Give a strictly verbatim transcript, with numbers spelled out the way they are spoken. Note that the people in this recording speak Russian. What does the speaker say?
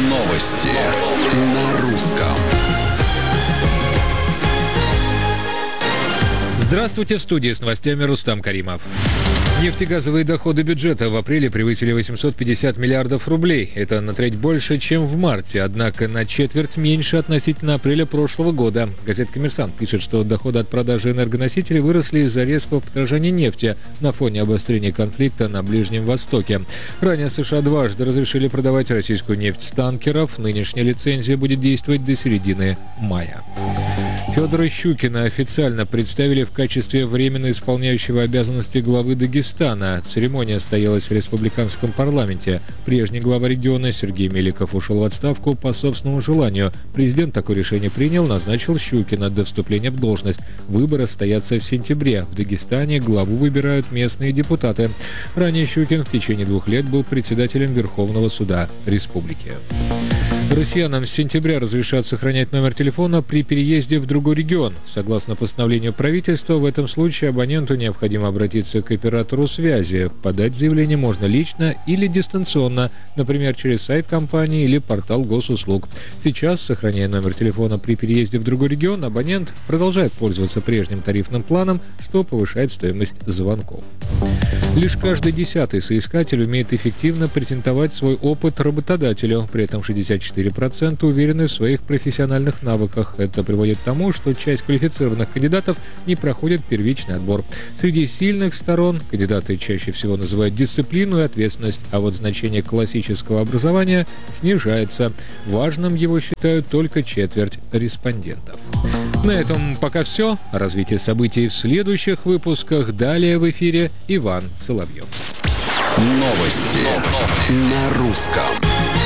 Новости на русском. Здравствуйте, в студии с новостями Рустам Каримов. Нефтегазовые доходы бюджета в апреле превысили восемьсот пятьдесят миллиардов рублей. Это на треть больше, чем в марте, однако на четверть меньше относительно апреля прошлого года. Газета «Коммерсант» пишет, что доходы от продажи энергоносителей выросли из-за резкого подорожания нефти на фоне обострения конфликта на Ближнем Востоке. Ранее США дважды разрешили продавать российскую нефть с танкеров. Нынешняя лицензия будет действовать до середины мая. Федора Щукина официально представили в качестве временно исполняющего обязанности главы Дагестана. Церемония состоялась в республиканском парламенте. Прежний глава региона Сергей Меликов ушел в отставку по собственному желанию. Президент такое решение принял, назначил Щукина до вступления в должность. Выборы состоятся в сентябре. В Дагестане главу выбирают местные депутаты. Ранее Щукин в течение двух лет был председателем Верховного суда республики. Россиянам с сентября разрешат сохранять номер телефона при переезде в другой регион. Согласно постановлению правительства, в этом случае абоненту необходимо обратиться к оператору связи. Подать заявление можно лично или дистанционно, например, через сайт компании или портал госуслуг. Сейчас, сохраняя номер телефона при переезде в другой регион, абонент продолжает пользоваться прежним тарифным планом, что повышает стоимость звонков. Лишь каждый десятый соискатель умеет эффективно презентовать свой опыт работодателю, при этом шестьдесят четыре процента уверены в своих профессиональных навыках. Это приводит к тому, что часть квалифицированных кандидатов не проходит первичный отбор. Среди сильных сторон кандидаты чаще всего называют дисциплину и ответственность, а вот значение классического образования снижается. Важным его считают только четверть респондентов. На этом пока все. О развитии событий в следующих выпусках. Далее в эфире Иван Соловьев. Новости на русском.